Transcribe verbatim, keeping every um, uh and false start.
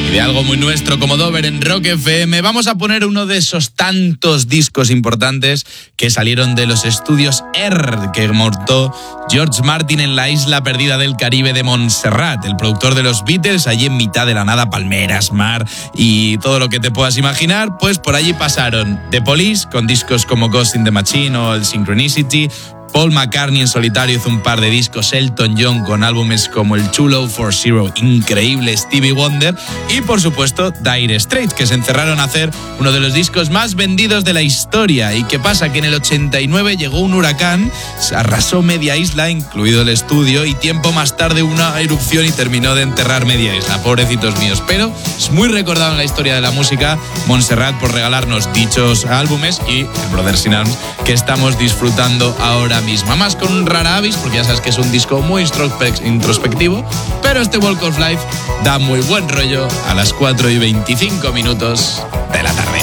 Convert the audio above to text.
Y de algo muy nuestro como Dover en Rock F M, vamos a poner uno de esos tantos discos importantes que salieron de los estudios R que montó George Martin en la isla perdida del Caribe de Montserrat, el productor de los Beatles, allí en mitad de la nada, palmeras, mar y todo lo que te puedas imaginar. Pues por allí pasaron The Police con discos como Ghost in the Machine o el Synchronicity, Paul McCartney en solitario hizo un par de discos, Elton John con álbumes como el Too Low for Zero, increíble, Stevie Wonder y por supuesto Dire Straits, que se encerraron a hacer uno de los discos más vendidos de la historia. ¿Y qué pasa? Que en el ochenta y nueve llegó un huracán, se arrasó media isla, incluido el estudio, y tiempo más tarde una erupción y terminó de enterrar media isla, pobrecitos míos. Pero es muy recordado en la historia de la música Montserrat por regalarnos dichos álbumes y el Brothers in Arms que estamos disfrutando ahora misma, más con un Rara Avis, porque ya sabes que es un disco muy introspectivo, pero este Walk of Life da muy buen rollo a las cuatro y veinticinco minutos de la tarde.